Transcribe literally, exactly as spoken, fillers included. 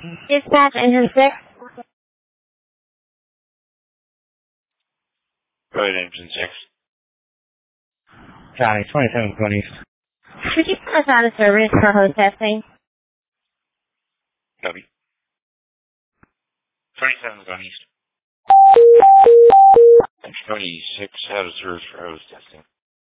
Dispatch engine six. Go ahead, engine six. Johnny, twenty-seven going east. Could you put us out of service for hose testing? Copy. twenty-seven going east. twenty-six out of service for hose testing.